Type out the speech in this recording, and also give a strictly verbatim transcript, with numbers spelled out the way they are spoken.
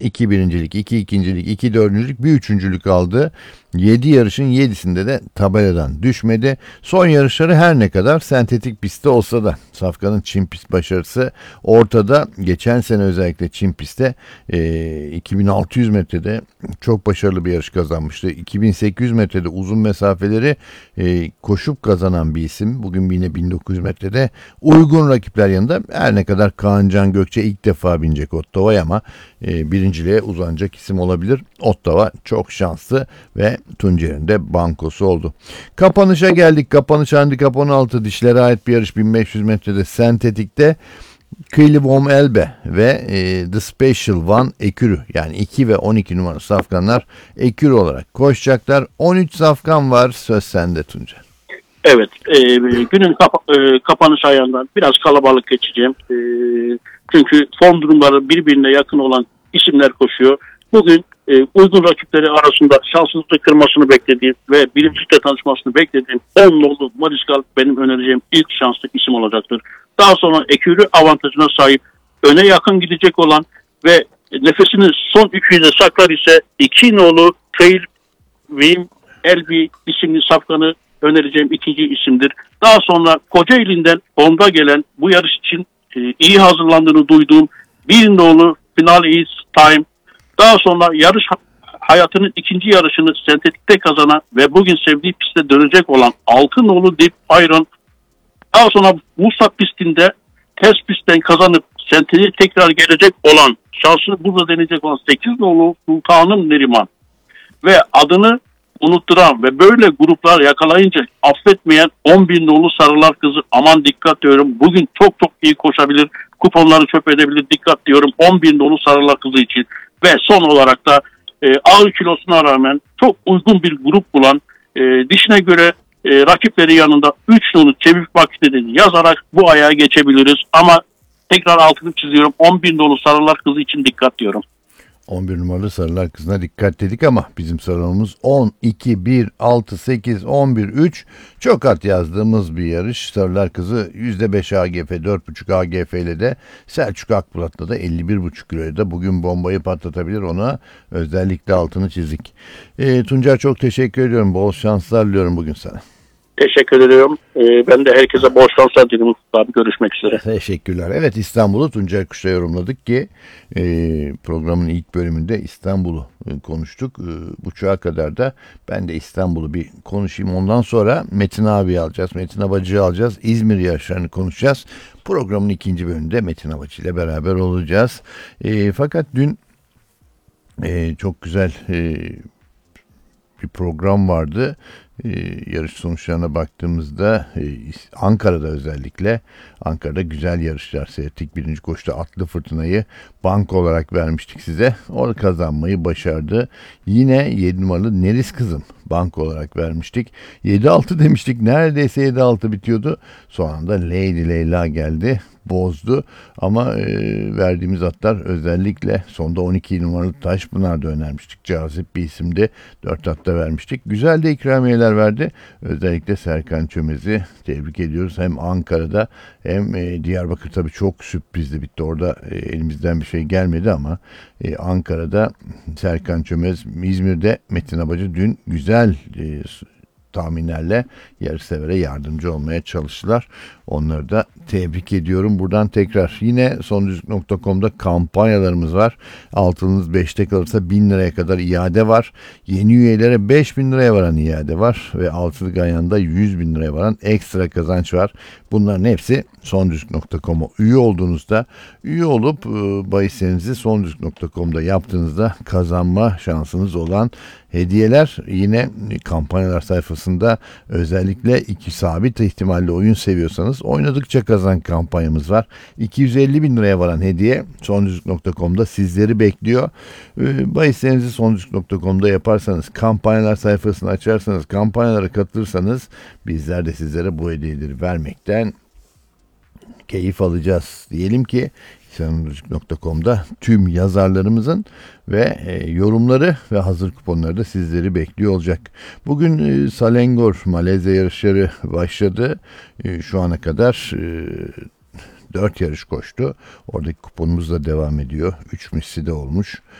iki birincilik, iki ikincilik, iki dördüncülük, bir üçüncülük aldı. yedi yarışın yedisinde de tabeladan düşmedi. Son yarışları her ne kadar sentetik pistte olsa da Safkan'ın Çin pist başarısı ortada. Geçen sene özellikle Çin pistte e, iki bin altı yüz metrede çok başarılı bir yarış kazanmıştı. iki bin sekiz yüz metrede uzun mesafeleri e, koşup kazanan bir isim. Bugün yine bin dokuz yüz metrede uygun rakipler yanında, her ne kadar Kaan Can Gökçe ilk defa binecek Ottawa'ya ama e, birinciliğe uzanacak isim olabilir. Ottawa çok şanslı ve Tuncer'in de bankosu oldu. Kapanışa geldik. Kapanış handikap on altı, dişlere ait bir yarış bin beş yüz metrede sentetikte. Kıylıbom Elbe ve e, The Special One Ekürü, yani iki ve on iki numaralı safkanlar Ekürü olarak koşacaklar. on üç safkan var. Söz sende Tuncer. Evet, e, günün kapa- e, kapanış ayağından biraz kalabalık geçeceğim. E, çünkü form durumları birbirine yakın olan isimler koşuyor. Bugün e, uygun rakipleri arasında şansınızı kırmasını beklediğim ve birincilikle tanışmasını beklediğim on nolu Mariskal benim önereceğim ilk şanslı isim olacaktır. Daha sonra ekürü avantajına sahip, öne yakın gidecek olan ve nefesini son üçüyle saklar ise iki nolu Trail Wim Elbi isimli safkanı önereceğim ikinci isimdir. Daha sonra Kocaeli'nden onda gelen, bu yarış için e, iyi hazırlandığını duyduğum bir nolu Final is Time. Daha sonra yarış hayatının ikinci yarışını sentetikte kazanan ve bugün sevdiği pistte dönecek olan altı nolu Deep Iron. Daha sonra Musa pistinde test pistten kazanıp sentetiğe tekrar gelecek olan, şansını burada deneyecek olan sekiz nolu Sultanım Neriman. Ve adını unutturan ve böyle gruplar yakalayınca affetmeyen on bin nolu Sarılar Kızı, aman dikkat diyorum. Bugün çok çok iyi koşabilir. Kuponları çöp edebilir. Dikkat diyorum on bin nolu Sarılar Kızı için. Ve son olarak da e, ağır kilosuna rağmen çok uygun bir grup bulan, e, dişine göre e, rakipleri yanında üç nolu Çevik Vakti'ni yazarak bu ayağa geçebiliriz. Ama tekrar altını çiziyorum, on bin nolu Sarılar Kızı için dikkat diyorum. on bir numaralı Sarılar Kızı'na dikkat dedik ama bizim sıralamamız on, iki, bir, altı, sekiz, on bir, üç. Çok at yazdığımız bir yarış. Sarılar Kızı yüzde beş A G F, dört buçuk A G F ile de Selçuk Akbulat'la da elli bir buçuk kiloya da bugün bombayı patlatabilir. Ona özellikle altını çizdik. E, Tuncer, çok teşekkür ediyorum. Bol şanslar diliyorum bugün sana. Teşekkür ediyorum. Ee, ben de herkese bol şanslar dilerim. Abi, görüşmek üzere. Teşekkürler. Evet, İstanbul'u Tuncer Kuş'la yorumladık ki e, programın ilk bölümünde İstanbul'u e, konuştuk. E, buçuğa kadar da ben de İstanbul'u bir konuşayım. Ondan sonra Metin abi alacağız. Metin Abacı'yı alacağız. İzmir yarışlarını konuşacağız. Programın ikinci bölümünde Metin Abacı ile beraber olacağız. E, fakat dün e, çok güzel e, bir program vardı. Ee, yarış sonuçlarına baktığımızda e, Ankara'da özellikle Ankara'da güzel yarışlar seyrettik. Birinci koşuda Atlı Fırtına'yı banko olarak vermiştik size. Orada kazanmayı başardı. Yine yedi numaralı Neriz Kızım banko olarak vermiştik. yedi altı demiştik. Neredeyse yedi altı bitiyordu. Son anda Lady Leyla geldi. Bozdu. Ama e, verdiğimiz atlar, özellikle sonda on iki numaralı Taşpınar'da önermiştik. Cazip bir isimdi. dört atta vermiştik. Güzel de ikramiyeler verdi. Özellikle Serkan Çömez'i tebrik ediyoruz. Hem Ankara'da hem e, Diyarbakır tabii çok sürprizli bitti. Orada e, elimizden bir şey gelmedi ama e, Ankara'da Serkan Çömez, İzmir'de Metin Abacı dün güzel e, tahminlerle yarışsevere yardımcı olmaya çalıştılar. Onları da tebrik ediyorum. Buradan tekrar yine sondüzlük nokta com'da kampanyalarımız var. Altınız beşte kalırsa bin liraya kadar iade var. Yeni üyelere beş bin liraya varan iade var. Ve altılı ganyanda yüz bin liraya varan ekstra kazanç var. Bunların hepsi sondüzlük nokta com'a üye olduğunuzda, üye olup e, bahislerinizi sondüzlük nokta com'da yaptığınızda kazanma şansınız olan hediyeler. Yine kampanyalar sayfasında özellikle iki sabit ihtimalle oyun seviyorsanız oynadıkça kazan kampanyamız var. iki yüz elli bin liraya varan hediye sondüzlük nokta com'da sizleri bekliyor. E, bahislerinizi sondüzlük nokta com'da yaparsanız, kampanyalar sayfasını açarsanız, kampanyalara katılırsanız bizler de sizlere bu hediyeleri vermekten keyif alacağız. Diyelim ki sondüzlük nokta com'da tüm yazarlarımızın ve e, yorumları ve hazır kuponları da sizleri bekliyor olacak. Bugün e, Salengor Malezya yarışları başladı. E, şu ana kadar e, dört yarış koştu. Oradaki kuponumuz da devam ediyor. üç misli de olmuş.